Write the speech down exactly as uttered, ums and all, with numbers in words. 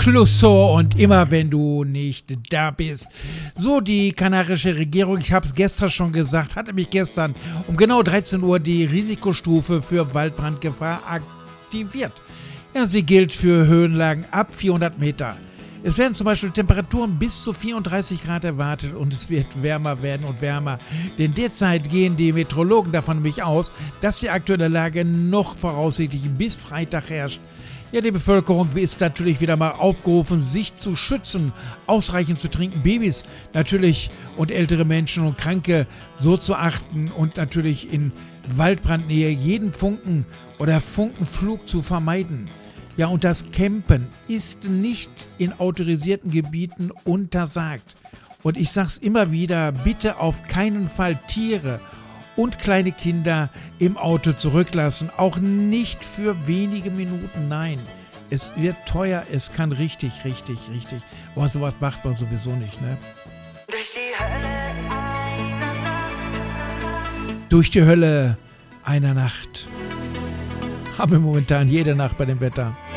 Clouseau und immer wenn du nicht da bist. So, die kanarische Regierung, ich habe es gestern schon gesagt, hatte mich gestern um genau dreizehn Uhr die Risikostufe für Waldbrandgefahr aktiviert. Ja, sie gilt für Höhenlagen ab vierhundert Meter. Es werden zum Beispiel Temperaturen bis zu vierunddreißig Grad erwartet und es wird wärmer werden und wärmer. Denn derzeit gehen die Meteorologen davon nämlich aus, dass die aktuelle Lage noch voraussichtlich bis Freitag herrscht. Ja, die Bevölkerung ist natürlich wieder mal aufgerufen, sich zu schützen, ausreichend zu trinken, Babys natürlich und ältere Menschen und Kranke so zu achten und natürlich in Waldbrandnähe jeden Funken oder Funkenflug zu vermeiden. Ja, und das Campen ist nicht in autorisierten Gebieten untersagt. Und ich sag's immer wieder, bitte auf keinen Fall Tiere und kleine Kinder im Auto zurücklassen. Auch nicht für wenige Minuten, nein. Es wird teuer, es kann richtig, richtig, richtig. Aber sowas macht man sowieso nicht, ne? Durch die Hölle einer Nacht. Durch die Hölle einer Nacht. Haben wir momentan jede Nacht bei dem Wetter.